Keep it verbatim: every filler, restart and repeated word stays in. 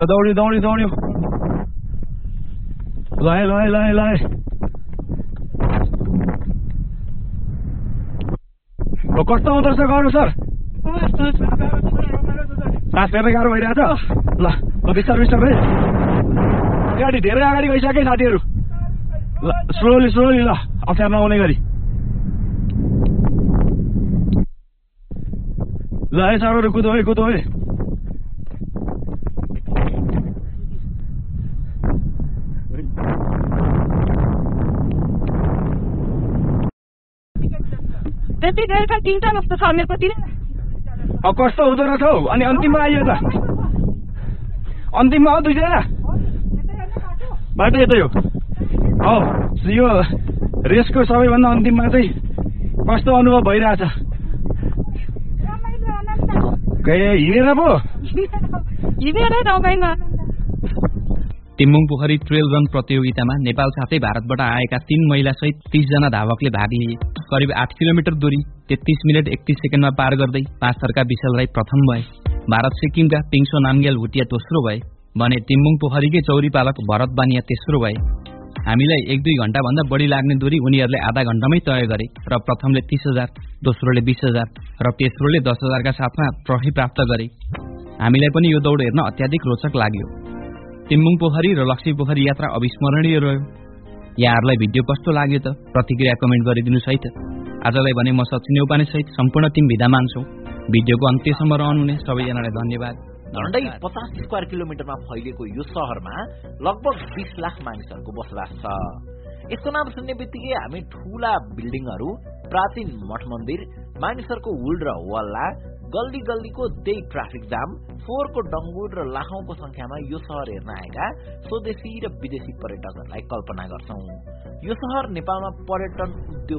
दौडी दौडी दौडी लाए लाए लाए लाए कस्तो हुँदो रहेछ गाह्रो सर सास फेर्न गाह्रो भइरहेछ ल ल बिस्तार बिस्तार है गाडी धेरै अगाडि गइसके साथीहरू ल स्लोली स्लोली ल अप्ठ्यारो नहुने गरी ल है सरहरू कुदो है कुदो है त्यति धेरै तिनवटा जस्तो छ मेरो कति अब कस्तो हुँदो रहेछ हौ अनि अन्तिममा आइयो त अन्तिममा हो दुईजना बाटो यतै हो हौ यो रेसको सबैभन्दा अन्तिममा चाहिँ कस्तो अनुभव भइरहेछ हिँडेर पो हिँडेर रमाइलो टिम्बुङ पोखरी ट्रेल रन प्रतियोगितामा नेपाल साथै भारतबाट आएका तीन महिला सहित तीस जना धावकले भाग लिए। करिब आठ किलोमिटर दूरी तेत्तीस मिनट एकतीस सेकेन्डमा पार गर्दै पाँच थरका विशाल राई प्रथम भए। भारत सिक्किमका पिङसो नामग्याल भुटिया दोस्रो भए भने टिम्बुङ पोखरीकै चौरी पालक भरत बानिया तेस्रो भए। हामीलाई एक दुई घण्टा भन्दा बढी लाग्ने दूरी उनीहरूले आधा घण्टामै तय गरे र प्रथमले तीस हजार दोस्रोले बीस हजार र तेस्रोले दस हजारका साथमा ट्रफी प्राप्त गरे। हामीलाई पनि यो दौड हेर्न अत्याधिक रोचक लाग्यो। टिम्बुङ पोखरी र लक्ष्मी पोखरी यात्रा अविस्मरणीय रह्यो। यहाँहरूलाई भिडियो कस्तो लाग्यो त प्रतिक्रिया कमेन्ट गरिदिनुहोस् है त। आजलाई भने म सचिन न्यौपाने सहित सम्पूर्ण टिम बिदा मान्छौँ। भिडियोको अन्त्यसम्म रहनुहुने सबैजनालाई धन्यवाद। झण्डै पचास स्क्वायर किलोमिटरमा फैलिएको यो शहरमा लगभग बीस लाख मानिसहरूको बसोबास छ। यसको नाम सुन्ने बित्तिकै हामी ठूला बिल्डिङहरू, प्राचीन मठ मन्दिर, मानिसहरूको हुल र हल्ला, गल्ली गल्लीको त्यही ट्राफिक जाम, फोहोरको डङ्गुर र लाखौंको संख्यामा यो शहर हेर्न आएका स्वदेशी र विदेशी पर्यटकहरूलाई कल्पना गर्छौं। यो शहर नेपालमा पर्यटन उद्योग